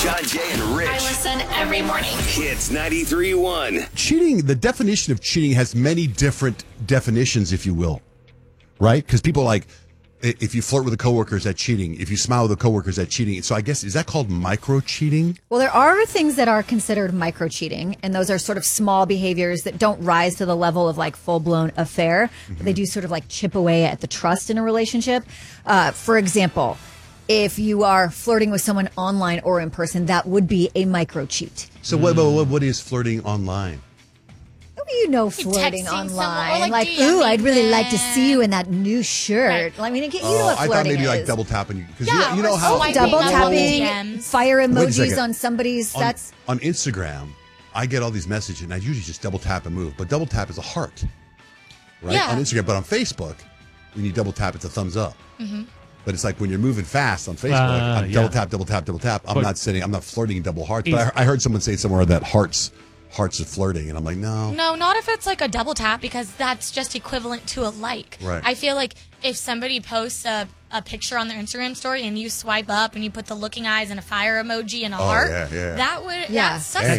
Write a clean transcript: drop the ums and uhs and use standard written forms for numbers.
John, Jay, and Rich. I listen every morning. Hits 93.1. Cheating, the definition of cheating has many different definitions, if you will, right? Because people like, if you flirt with a coworker, is that cheating? If you smile with a coworker, is that cheating? So I guess, is that called micro-cheating? Well, there are things that are considered micro-cheating, and those are sort of small behaviors that don't rise to the level of like full-blown affair, but they do sort of like chip away at the trust in a relationship. For example, if you are flirting with someone online or in person, that would be a micro-cheat. So what is flirting online? You know, flirting texting someone, online, or like, DMing ooh, I'd really them. like to see you in that new shirt. I mean, you know what I flirting thought maybe is. like double tapping. Because Yeah, you know or how swiping double up tapping, DMs. fire Wait a emojis second. on somebody's. That's on Instagram, I get all these messages, and I usually just double tap and move. But double tap is a heart, right? Yeah. On Instagram. But on Facebook, when you double tap, it's a thumbs up. Mm-hmm. But it's like when you're moving fast on Facebook, I'm yeah. double tap. I'm not flirting double hearts. But I heard someone say somewhere that hearts are flirting, and I'm like, no. No, not if it's like a double tap, because that's just equivalent to a like. Right. I feel like if somebody posts a picture on their Instagram story and you swipe up and you put the looking eyes and a fire emoji and a heart, yeah. that would Yeah. that's such Hey,